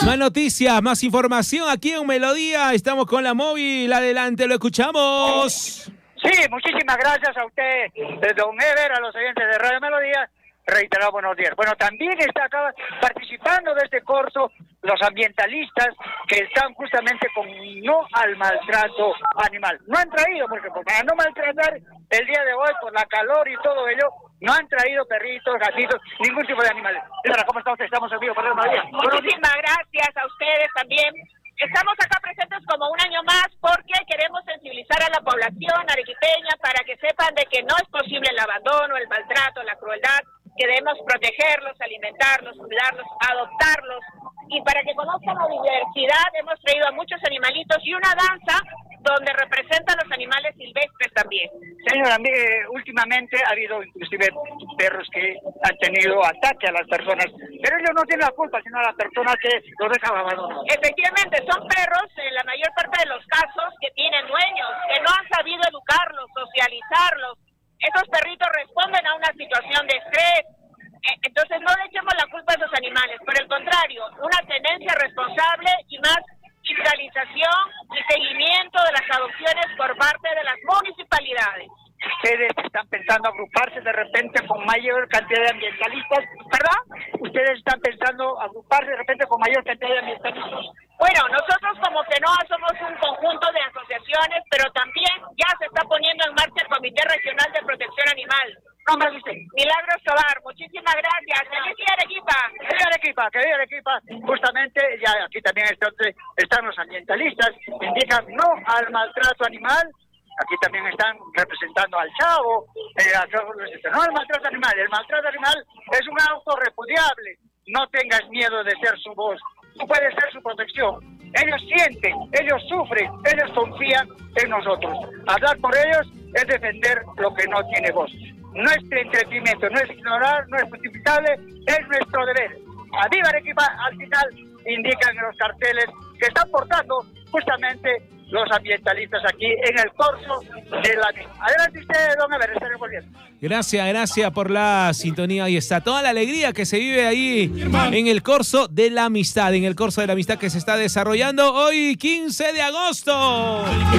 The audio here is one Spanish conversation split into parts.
Más noticias, más información aquí en Melodía. Estamos con la móvil. Adelante, lo escuchamos. Sí, muchísimas gracias a usted, don Ever, a los oyentes de Radio Melodía. Reiterado buenos días. Bueno, también está acá participando de este curso los ambientalistas que están justamente con no al maltrato animal. No han traído, porque para no maltratar el día de hoy por la calor y todo ello, no han traído perritos, gatitos, ningún tipo de animales. Señora, ¿cómo está usted? Estamos en vivo por Radio Melodía. Muchísimas gracias a ustedes también. Estamos acá presentes como un año más porque queremos sensibilizar a la población arequipeña para que sepan de que no es posible el abandono, el maltrato, la crueldad, que debemos protegerlos, alimentarlos, cuidarlos, adoptarlos, y para que conozcan la diversidad hemos traído a muchos animalitos y una danza donde representan los animales silvestres también. Señora, últimamente ha habido inclusive perros que han tenido ataque a las personas, pero ellos no tienen la culpa, sino a la persona que los deja abandonados. Efectivamente, son perros, en la mayor parte de los casos, que tienen dueños, que no han sabido educarlos, socializarlos. Esos perritos responden a una situación de estrés. Entonces no le echemos la culpa a esos animales, por el contrario, una tenencia responsable y más fiscalización y seguimiento de las adopciones por parte de las municipalidades. ¿Ustedes están pensando agruparse de repente con mayor cantidad de ambientalistas? ¿Verdad? ¿Ustedes están pensando agruparse de repente con mayor cantidad de ambientalistas? Bueno, nosotros como TENOA somos un conjunto de asociaciones, pero también ya se está poniendo en marcha el Comité Regional de Protección Animal. ¿Cómo es usted? Milagros Tobar, muchísimas gracias. ¡Feliz día, Arequipa! ¡Que viva Arequipa! ¡Que viva Arequipa! Justamente, ya aquí también están los ambientalistas, indican no al maltrato animal. Aquí también están representando al Chavo, no al maltrato animal. El maltrato animal es un acto repudiable. No tengas miedo de ser su voz. Tú puedes ser su protección. Ellos sienten, ellos sufren, ellos confían en nosotros. Hablar por ellos es defender lo que no tiene voz. Nuestro entretenimiento no es ignorar, no es justificable, es nuestro deber. ¡A viva Arequipa! Al final indican en los carteles que están portando justamente los ambientalistas aquí en el curso de la misma. Adelante usted, don Ever, estaré volviendo. Gracias por la sintonía. Ahí está toda la alegría que se vive ahí en el curso de la amistad, que se está desarrollando hoy, 15 de agosto.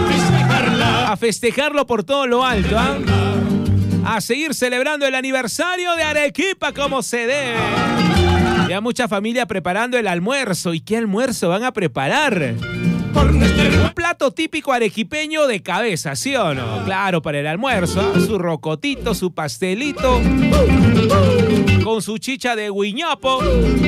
A festejarlo por todo lo alto, ¿eh? A seguir celebrando el aniversario de Arequipa como se debe. Ya mucha familia preparando el almuerzo. ¿Y qué almuerzo van a preparar? Un plato típico arequipeño de cabeza, ¿sí o no? Claro, para el almuerzo, ¿eh? Su rocotito, su pastelito, con su chicha de guiñapo.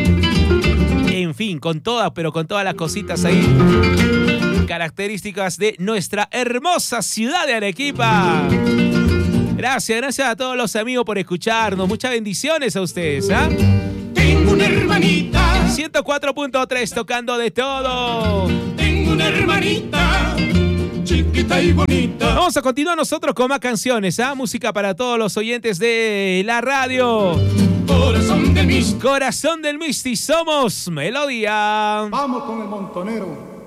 En fin, con todas las cositas ahí, características de nuestra hermosa ciudad de Arequipa. Gracias a todos los amigos por escucharnos. Muchas bendiciones a ustedes, ¿eh? Tengo una hermanita. 104.3 tocando de todo. Tengo una hermanita chiquita y bonita. Vamos a continuar nosotros con más canciones, ¿ah? Música para todos los oyentes de la radio. Corazón del Misti. Corazón del Misti, somos Melodía. Vamos con el montonero.